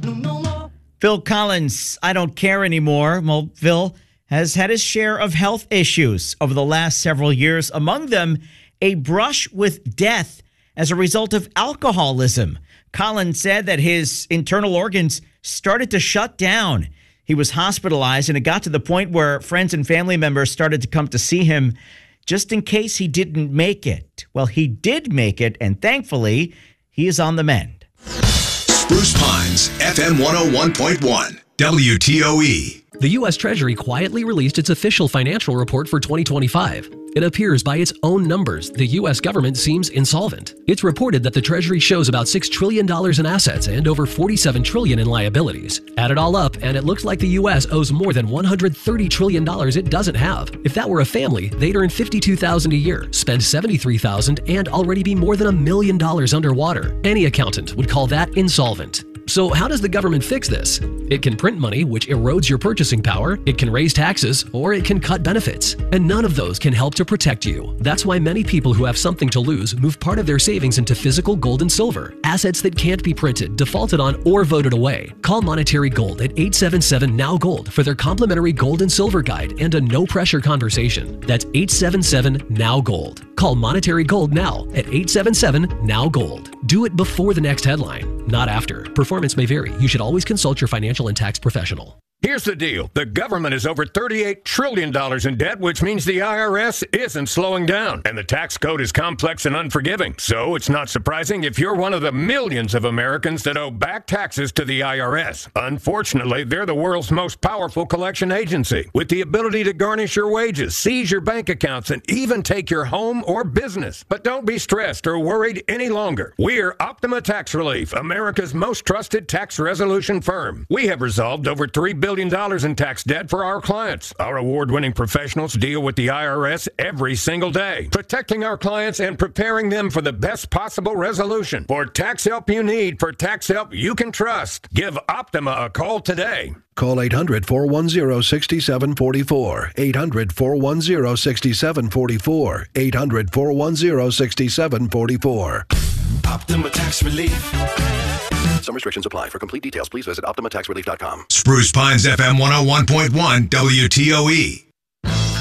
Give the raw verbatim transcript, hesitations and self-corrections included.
no, no more. Phil Collins, I Don't Care Anymore. Well, Phil has had his share of health issues over the last several years, among them a brush with death as a result of alcoholism. Collins said that his internal organs started to shut down. He was hospitalized, and it got to the point where friends and family members started to come to see him just in case he didn't make it. Well, he did make it, and thankfully, he is on the mend. Spruce Pines, F M one oh one point one, W T O E. The U S Treasury quietly released its official financial report for twenty twenty-five. It appears by its own numbers, the U S government seems insolvent. It's reported that the Treasury shows about six trillion dollars in assets and over forty-seven trillion dollars in liabilities. Add it all up, and it looks like the U S owes more than one hundred thirty trillion dollars it doesn't have. If that were a family, they'd earn fifty-two thousand dollars a year, spend seventy-three thousand dollars, and already be more than a million dollars underwater. Any accountant would call that insolvent. So how does the government fix this? It can print money, which erodes your purchasing power, it can raise taxes, or it can cut benefits. And none of those can help to protect you. That's why many people who have something to lose move part of their savings into physical gold and silver, assets that can't be printed, defaulted on, or voted away. Call Monetary Gold at eight seven seven, N O W Gold for their complimentary gold and silver guide and a no-pressure conversation. That's eight seven seven, N O W Gold. Call Monetary Gold now at eight seven seven, N O W Gold. Do it before the next headline, not after. Performance may vary. You should always consult your financial and tax professional. Here's the deal. The government is over thirty-eight trillion dollars in debt, which means the I R S isn't slowing down. And the tax code is complex and unforgiving. So it's not surprising if you're one of the millions of Americans that owe back taxes to the I R S. Unfortunately, they're the world's most powerful collection agency, with the ability to garnish your wages, seize your bank accounts, and even take your home or business. But don't be stressed or worried any longer. We're Optima Tax Relief, America's most trusted tax resolution firm. We have resolved over three billion dollars in tax debt for our clients. Our award-winning professionals deal with the I R S every single day, protecting our clients and preparing them for the best possible resolution. For tax help you need, for tax help you can trust, give Optima a call today. Call eight hundred, four one zero, six seven four four. eight hundred, four one zero, six seven four four. eight hundred, four one zero, six seven four four. Optima Tax Relief. Some restrictions apply. For complete details, please visit optima tax relief dot com. Spruce Pines, F M one oh one point one, W T O E.